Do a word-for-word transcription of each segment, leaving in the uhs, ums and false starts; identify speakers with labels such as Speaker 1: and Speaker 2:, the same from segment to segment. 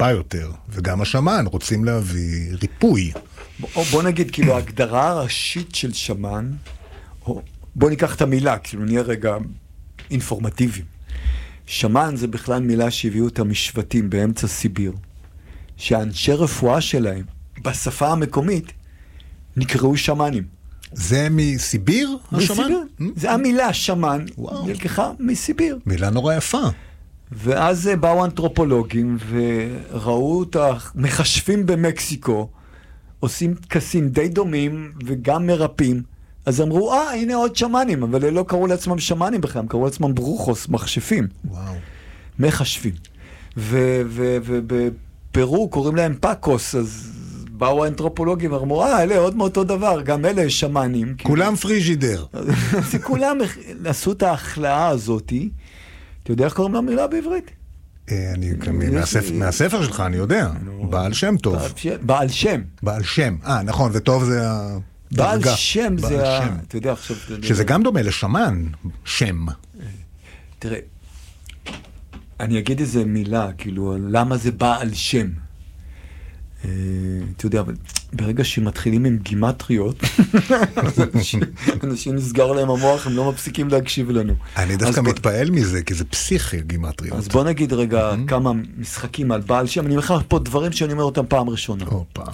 Speaker 1: טיפה יותר, וגם השמן רוצים להביא ריפוי.
Speaker 2: בוא, בוא נגיד, כאילו, ההגדרה הראשית של שמן, או, בוא ניקח את המילה, כאילו, נהיה רגע אינפורמטיביים. שמן זה בכלל מילה שהביאו אותה משבטים באמצע סיביר, שהאנשי רפואה שלהם, בשפה המקומית, נקראו שמנים.
Speaker 1: זה מסיביר?
Speaker 2: מסיביר. זה המילה שמן, נלקחה מסיביר.
Speaker 1: מילה נורא יפה.
Speaker 2: ואז באו אנתרופולוגים וראו את המחשבים במקסיקו, עושים טקסים די דומים וגם מרפאים. אז אמרו, אה, הנה עוד שמנים, אבל הם לא קראו לעצמם שמנים בכלל, הם קראו לעצמם ברוכוס, מחשפים.
Speaker 1: וואו.
Speaker 2: מחשבים. ובפרו קוראים להם פאקוס, אז באו האנתרופולוגים ואמרו, אה, אלה עוד מאותו דבר, גם אלה שמנים.
Speaker 1: כולם פריג'ידר.
Speaker 2: אז כולם עשו את ההחלאה הזאת. אתה יודע איך קוראים למילה בעברית?
Speaker 1: אני, מהספר שלך, אני יודע. בעל שם טוב.
Speaker 2: בעל שם.
Speaker 1: בעל שם. אה, נכון, וטוב זה הדרגה.
Speaker 2: בעל שם זה ה... אתה יודע, עכשיו...
Speaker 1: שזה גם דומה לשמן, שם.
Speaker 2: תראה, אני אגיד איזה מילה, כאילו, למה זה בעל שם. אתה יודע, אבל ברגע שמתחילים עם גימטריות, אנשים נסגר להם המוח, הם לא מפסיקים להקשיב לנו.
Speaker 1: אני דווקא מתפעל מזה, כי זה פסיכי גימטריות.
Speaker 2: אז בוא נגיד רגע כמה משחקים על בעל שם, אני אומר פה דברים שאני אומר אותם פעם ראשונה.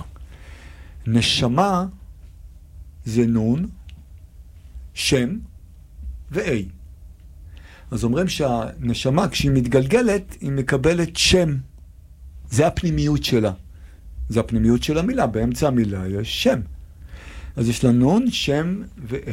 Speaker 2: נשמה זה נון, שם ו-A. אז אומרים שהנשמה, כשהיא מתגלגלת, היא מקבלת שם. זה הפנימיות שלה. זה הפנימיות של המילה, באמצע המילה יש שם. אז יש לה נון, שם ו-A.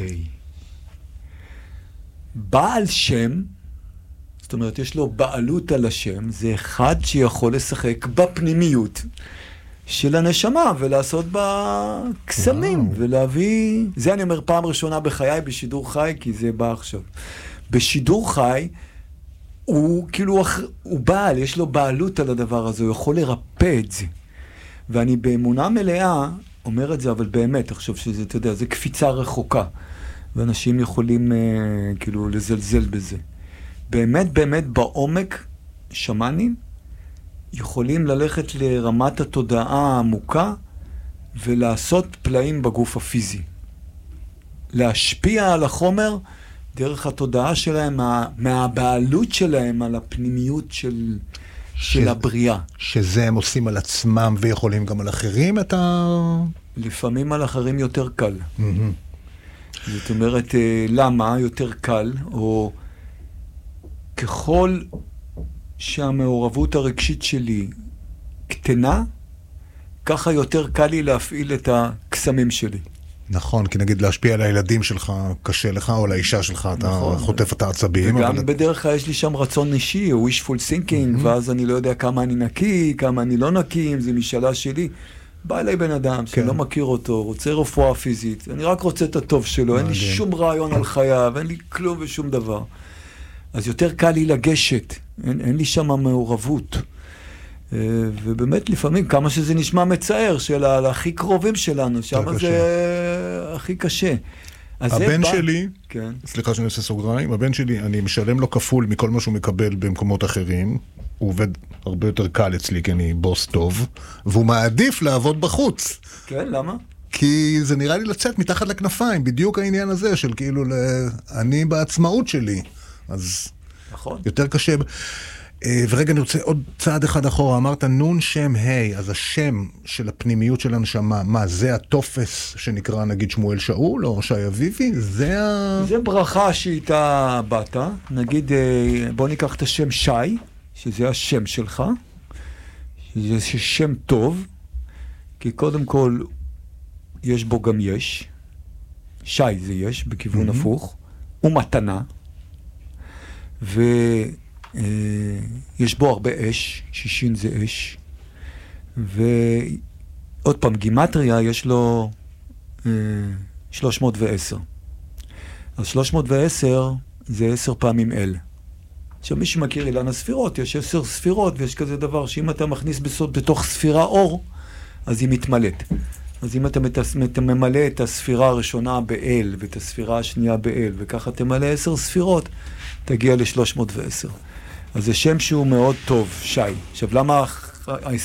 Speaker 2: בעל שם, זאת אומרת, יש לו בעלות על השם, זה אחד שיכול לשחק בפנימיות של הנשמה, ולעשות בה קסמים, ולהביא... זה אני אומר פעם ראשונה בחיי, בשידור חי, כי זה בא עכשיו. בשידור חי, הוא כאילו, הוא בעל, יש לו בעלות על הדבר הזה, הוא יכול לרפא את זה. ואני באמונה מלאה אומר את זה, אבל באמת, עכשיו שזה, אתה יודע, זה קפיצה רחוקה, ואנשים יכולים אה, כאילו לזלזל בזה. באמת, באמת, בעומק שמנים, יכולים ללכת לרמת התודעה העמוקה, ולעשות פלאים בגוף הפיזי. להשפיע על החומר, דרך התודעה שלהם, מה, מהבעלות שלהם על הפנימיות של... של הבריאה.
Speaker 1: שזה הם עושים על עצמם ויכולים גם על אחרים את ה...
Speaker 2: לפעמים על אחרים יותר קל. זאת אומרת, למה יותר קל? או ככל שהמעורבות הרגשית שלי קטנה, ככה יותר קל לי להפעיל את הקסמים שלי.
Speaker 1: נכון, כי נגיד להשפיע על הילדים שלך קשה לך, או לאישה שלך, אתה נכון. חוטף את העצבים.
Speaker 2: וגם
Speaker 1: אבל...
Speaker 2: בדרך כלל יש לי שם רצון אישי, או wishful thinking, mm-hmm. ואז אני לא יודע כמה אני נקי, כמה אני לא נקי, אם זה משאלה שלי. בא אליי בן אדם כן. שלא מכיר אותו, רוצה רפואה פיזית, אני רק רוצה את הטוב שלו, אין לי שום רעיון על חייו, אין לי כלום ושום דבר. אז יותר קל לי לגשת, אין, אין לי שם מעורבות. ובאמת לפעמים, כמה שזה נשמע מצער, של הכי קרובים שלנו, שם זה הכי קשה.
Speaker 1: הבן שלי, סליחה שאני עושה סוגריים, הבן שלי, אני משלם לו כפול מכל מה שהוא מקבל במקומות אחרים, הוא עובד הרבה יותר קל אצלי, כי אני בוס טוב, והוא מעדיף לעבוד בחוץ.
Speaker 2: כן, למה?
Speaker 1: כי זה נראה לי לצאת מתחת לכנפיים, בדיוק העניין הזה של כאילו, אני בעצמאות שלי, אז יותר קשה... ורגע אני רוצה עוד צעד אחד אחורה, אמרת נון שם ה', אז השם של הפנימיות של הנשמה, מה, זה התופס שנקרא נגיד שמואל שאול או שי אביבי? זה ה...
Speaker 2: זה ברכה שאיתה באת, נגיד בוא ניקח את השם שי, שזה השם שלך, שזה שם טוב, כי קודם כל יש בו גם יש, שי זה יש בכיוון mm-hmm. הפוך, ומתנה, ו... יש בו הרבה אש, שישין זה אש, ועוד פעם, גימטריה יש לו שלוש מאות ועשר. אז שלוש מאות ועשר זה עשר פעמים אל. עכשיו מי שמכיר אילן הספירות, יש עשר ספירות, ויש כזה דבר שאם אתה מכניס בסוד בתוך ספירה אור, אז היא מתמלאת. אז אם אתה מת, ממלא את הספירה הראשונה באל, ואת הספירה השנייה באל, וככה תמלא עשר ספירות, תגיע ל-שלוש מאות ועשר. אז זה שם שהוא מאוד טוב, שי. עכשיו, למה